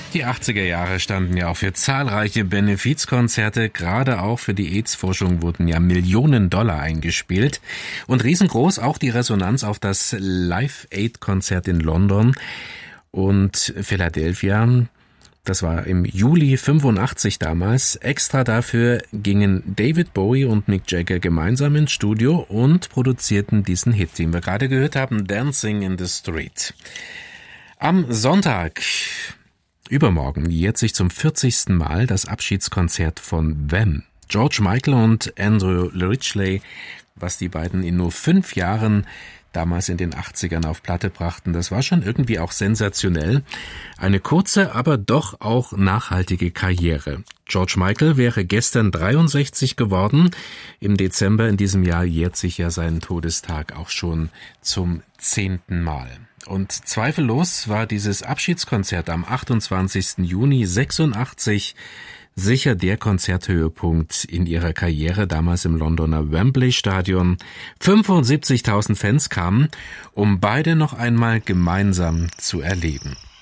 Die 80er Jahre standen ja auch für zahlreiche Benefizkonzerte. Gerade auch für die AIDS-Forschung wurden ja Millionen Dollar eingespielt. Und riesengroß auch die Resonanz auf das Live-Aid-Konzert in London und Philadelphia. Das war im Juli 85 damals. Extra dafür gingen David Bowie und Mick Jagger gemeinsam ins Studio und produzierten diesen Hit, den wir gerade gehört haben, Dancing in the Street. Am Sonntag, übermorgen, jährt sich zum 40. Mal das Abschiedskonzert von Wham. George Michael und Andrew Ridgeley, was die beiden in nur 5 Jahren damals in den 80ern auf Platte brachten, das war schon irgendwie auch sensationell. Eine kurze, aber doch auch nachhaltige Karriere. George Michael wäre gestern 63 geworden. Im Dezember in diesem Jahr jährt sich ja sein Todestag auch schon zum 10. Mal. Und zweifellos war dieses Abschiedskonzert am 28. Juni 86 sicher der Konzerthöhepunkt in ihrer Karriere, damals im Londoner Wembley Stadion. 75.000 Fans kamen, um beide noch einmal gemeinsam zu erleben.